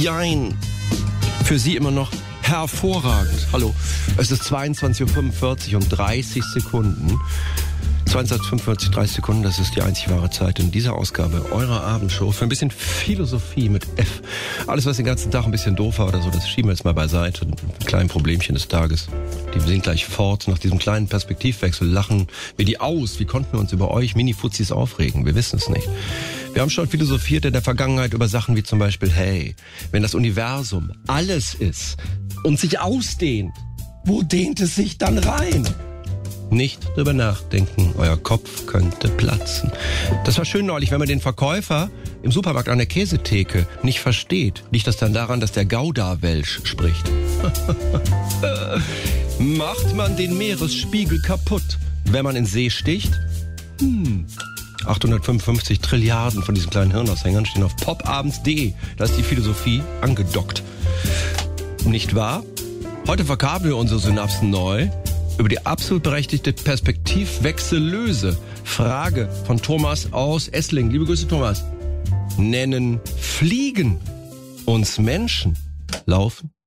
Jein. Für Sie immer noch hervorragend. Hallo, es ist 22.45 Uhr und 30 Sekunden. 22.45 30 Sekunden, das ist die einzig wahre Zeit in dieser Ausgabe eurer Abendshow für ein bisschen Philosophie mit F. Alles, was den ganzen Tag ein bisschen doof war oder so, das schieben wir jetzt mal beiseite. Ein kleines Problemchen des Tages. Die sind gleich fort. Nach diesem kleinen Perspektivwechsel lachen wir die aus. Wie konnten wir uns über euch Mini-Fuzis aufregen? Wir wissen es nicht. Wir haben schon philosophiert in der Vergangenheit über Sachen wie zum Beispiel, hey, wenn das Universum alles ist und sich ausdehnt, wo dehnt es sich dann rein? Nicht drüber nachdenken, euer Kopf könnte platzen. Das war schön neulich, wenn man den Verkäufer im Supermarkt an der Käsetheke nicht versteht. Liegt das dann daran, dass der Gouda-Welsch spricht? Macht man den Meeresspiegel kaputt, wenn man in See sticht? 855 Trilliarden von diesen kleinen Hirnaushängern stehen auf popabends.de. Da ist die Philosophie angedockt. Nicht wahr? Heute verkabeln wir unsere Synapsen neu über die absolut berechtigte Perspektivwechsellöse Frage von Thomas aus Esslingen. Liebe Grüße, Thomas. Nennen Fliegen uns Menschen? Laufen,